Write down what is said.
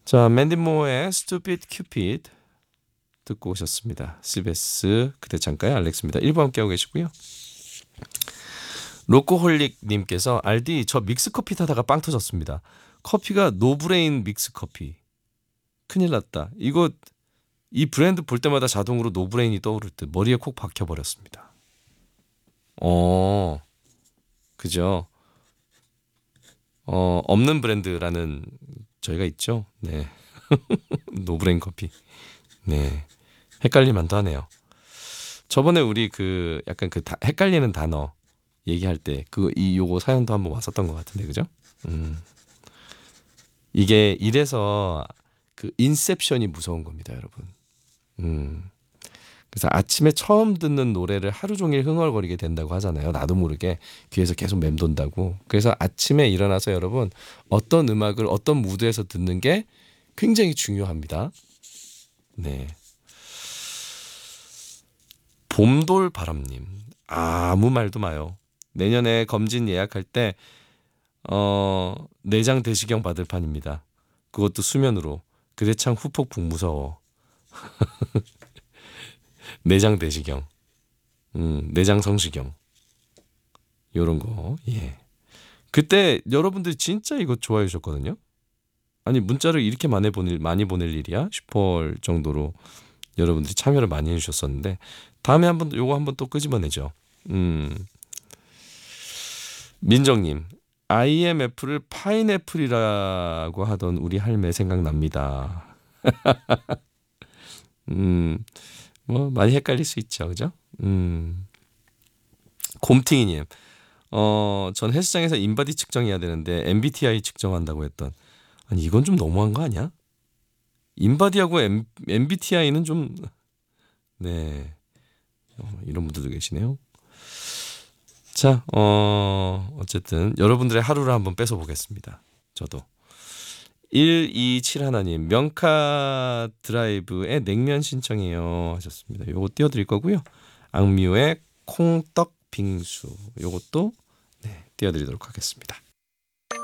자, 맨디 모어의 Stupid Cupid 듣고 오셨습니다. CBS 그대 창가의 알렉스입니다. 1부 함께하고 계시고요. 로코홀릭님께서 알디 저 믹스커피 타다가 빵 터졌습니다. 커피가 노브레인 믹스커피. 큰일 났다. 이 브랜드 볼 때마다 자동으로 노브레인이 떠오를 듯 머리에 콕 박혀버렸습니다. 그죠? 없는 브랜드라는 저희가 있죠. 네. 노브레인 커피. 네. 헷갈릴만도 하네요. 저번에 우리 약간 헷갈리는 단어 얘기할 때 요거 사연도 한번 왔었던 것 같은데, 그죠? 이게 이래서 인셉션이 무서운 겁니다, 여러분. 그래서 아침에 처음 듣는 노래를 하루 종일 흥얼거리게 된다고 하잖아요. 나도 모르게 귀에서 계속 맴돈다고. 그래서 아침에 일어나서 여러분 어떤 음악을 어떤 무드에서 듣는 게 굉장히 중요합니다. 네. 봄돌바람님, 아무 말도 마요. 내년에 검진 예약할 때 내장 대시경 받을 판입니다. 그것도 수면으로. 그대 참 후폭 북무서워. 내장 대시경, 내장 성시경, 요런 거. 예. 그때 여러분들이 진짜 이거 좋아해 주셨거든요. 아니 문자를 이렇게 많이 보낼 일이야 싶을 정도로 여러분들이 참여를 많이 해주셨었는데 다음에 요거 한번 또 끄집어내죠. 민정님, IMF를 파인애플이라고 하던 우리 할매 생각납니다. 뭐 많이 헷갈릴 수 있죠, 그죠? 곰팅이님, 전 헬스장에서 인바디 측정해야 되는데 MBTI 측정한다고 했던. 아니 이건 좀 너무한 거 아니야? 인바디하고 MBTI는 좀 네. 이런 분들도 계시네요. 자, 어쨌든 여러분들의 하루를 한번 뺏어 보겠습니다. 저도. 127 명카 드라이브의 냉면 신청해요 하셨습니다. 요거 띄워드릴 거고요. 악뮤의 콩떡 빙수 요것도 띄워드리도록 하겠습니다.